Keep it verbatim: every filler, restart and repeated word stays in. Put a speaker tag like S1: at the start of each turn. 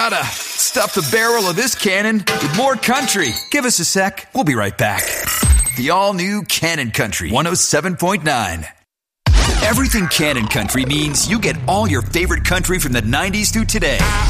S1: gotta stuff the barrel of this cannon with more country. Give us a sec. We'll be right back. The all-new Cannon Country one oh seven point nine. Everything Cannon Country means you get all your favorite country from the nineties to today.